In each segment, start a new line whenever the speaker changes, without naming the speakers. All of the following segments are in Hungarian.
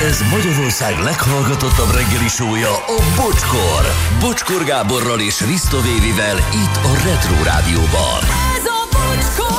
Ez Magyarország leghallgatottabb reggeli show-ja, a Bocskor. Bocskor Gáborral és Risto Vévivel itt a Retro Rádióban.
Ez a Bocskor!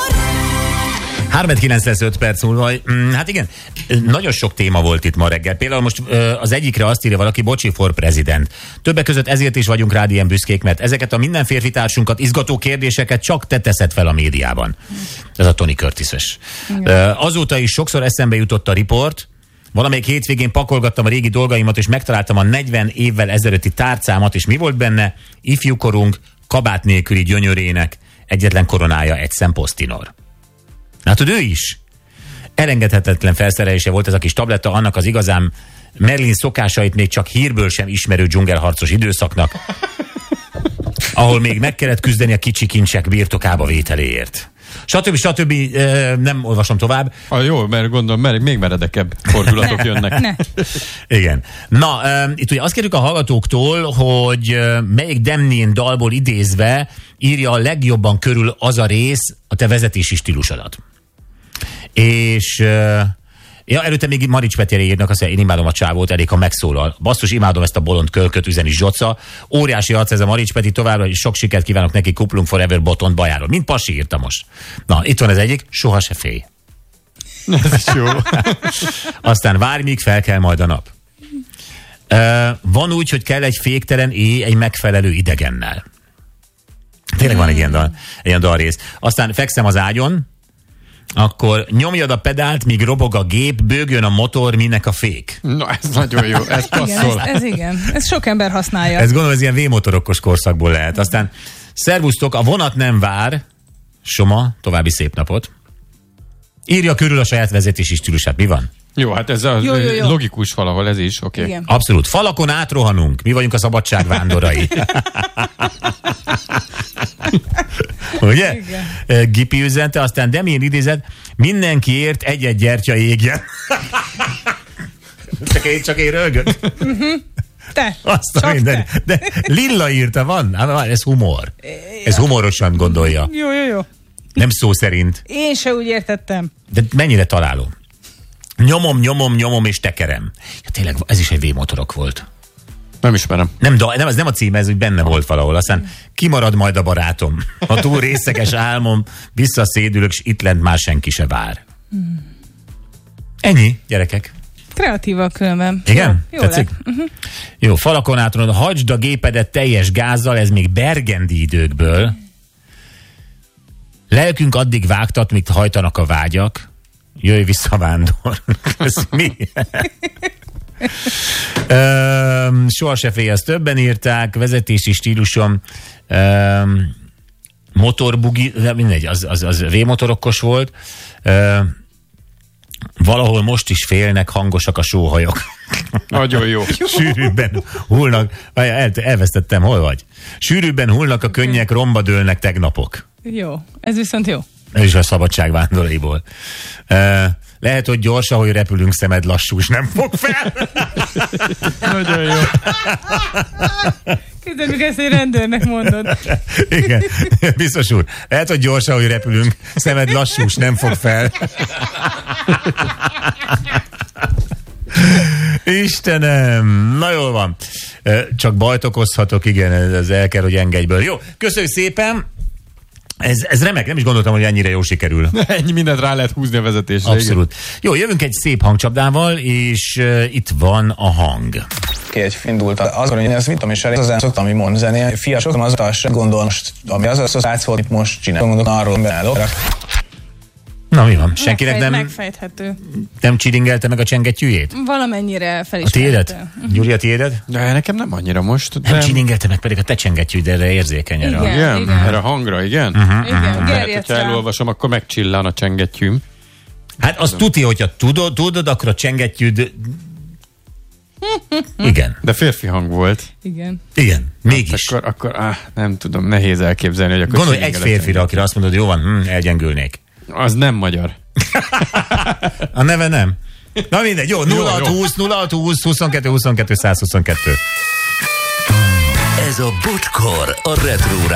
3:09 lesz 5 perc múlva. Hát igen, nagyon sok téma volt itt ma reggel. Például most az egyikre azt írja valaki, bocsi for president. Többek között ezért is vagyunk rád ilyen büszkék, mert ezeket a minden férfi társunkat izgató kérdéseket csak te teszed fel a médiában. Ez a Tony Curtis-es. Azóta is sokszor eszembe jutott a riport. Valamelyik hétvégén pakolgattam a régi dolgaimat, és megtaláltam a 40 évvel ezelőtti tárcámat, és mi volt benne? Ifjúkorunk kabát nélküli gyönyörének egyetlen koronája, egy szemposztinor. Látod, ő is. Elengedhetetlen felszerelése volt ez a kis tabletta annak az igazán Merlin szokásait még csak hírből sem ismerő dzsungelharcos időszaknak, ahol még meg kellett küzdeni a kicsi kincsek birtokába vételéért. Stb. Nem olvasom tovább.
Jó, mert gondolom, még meredekebb fordulatok jönnek.
Ne.
Igen. Na, itt ugye azt kérjük a hallgatóktól, hogy melyik Demnén dalból idézve írja a legjobban körül az a rész a te vezetési stílusodat. És előtte még Marics Petyeri írnak, azt mondja, én imádom a csávót, elég, ha megszólal. Basszus, imádom ezt a bolond kölköt, üzeni Zsoca. Óriási arc ez a Marics Peti, továbbra is sok sikert kívánok neki, kuplunk forever Botont Bajáról. Mint Pasi írta most. Na, itt van az egyik, soha se félj.
Ez is jó.
Aztán várj, míg fel kell majd a nap. Van úgy, hogy kell egy féktelen éj egy megfelelő idegennel. Tényleg van egy ilyen dalrész. Aztán fekszem az ágyon, akkor nyomjad a pedált, míg robog a gép, bőgjön a motor, minek a fék.
Na, ez nagyon jó, ez passzol.
Igen, ez sok ember használja.
Ez gondolom, ez ilyen V-motorokos korszakból lehet. Aztán szervusztok, a vonat nem vár. Soma, további szép napot. Írja körül a saját vezetési stílusát. Mi van?
Jó, hát ez
Jó.
logikus valahol, ez is, oké.
Igen.
Abszolút. Falakon átrohanunk. Mi vagyunk a szabadság vándorai. Ugye? Gipi üzente, aztán Demén idézet, mindenkiért egy-egy gyertya égjen. csak én rögök.
Te.
Azt a minden. De Lilla írta, van? Ez humor. Ez humorosan gondolja.
Jó.
Nem szó szerint.
Én se úgy értettem.
De mennyire találó. Nyomom és tekerem. Ja, tényleg, ez is egy V-motorok volt.
Nem ismerem.
Ez nem a cím, ez úgy benne volt valahol. Aztán kimarad majd a barátom. Ha túl részeges álmom, visszaszédülök, s itt lent már senki se vár. Ennyi, gyerekek.
Kreatívak különben.
Igen?
Jó
Tetszik? Jó, falakon átronod, hagyd a gépedet teljes gázzal, ez még Bergendi időkből. Lelkünk addig vágtat, míg hajtanak a vágyak. Jöjj vissza, vándor. Ez mi? Soha se félj, ezt többen írták, vezetési stílusom, motorbugi, mindegy, az V-motorokos volt. Valahol most is félnek, hangosak a sóhajok.
Nagyon jó.
Sűrűbben hullnak, elvesztettem, hol vagy? Sűrűbben hullnak a könnyek, romba dőlnek tegnapok.
Jó, ez viszont jó.
Ez is a szabadság vándoraiból. Lehet, hogy gyors, ahogy repülünk, szemed lassú, és nem fog fel.
Nagyon jó.
Képzeljük, ezt egy rendőrnek mondod.
Igen, biztos úr. Lehet, hogy gyors, ahogy repülünk, szemed lassú, és nem fog fel. Istenem, na jól van. Csak bajt okozhatok, igen, ez el kell, hogy engedjből. Jó, köszönjük szépen. Ez remek, nem is gondoltam, hogy ennyire jól sikerül.
Ennyi mindent rá lehet húzni a vezetésre.
Abszolút. Jó, jövünk egy szép hangcsapdával, és itt van a hang.
Egy indult azon, hogy ez mit tudom, és az szoktam, ami mond zenél. Fia, sokan az gondol most, ami az asszociáció, amit most csinál. Gondolom, arról beállok.
Na mi van? Senkinek
Megfejthető.
nem csiringelte meg a csengettyűjét?
Valamennyire
A
felismerhető.
tiédet? Gyuri, a tiédet?
De nekem nem annyira most.
Nem csiringelte meg, pedig a te csengettyűd erre érzékeny.
Igen.
Igen, erre a hangra, igen?
Igen,
Lehet,
gerjedt
hogyha
rá.
elolvasom, akkor megcsillan a csengettyűm.
Hát azt tudja, hogyha tudod, akkor a csengettyűd... Igen.
De férfi hang volt.
Igen.
Mégis.
Akkor nem tudom, nehéz elképzelni, hogy akkor...
Gondolj egy férfira, akire azt mondod, jó van, elgyengülnék.
Az nem magyar.
A neve nem. Na mindegy, jó, 0620 22 22 122.
Ez a Bocskor, a Retro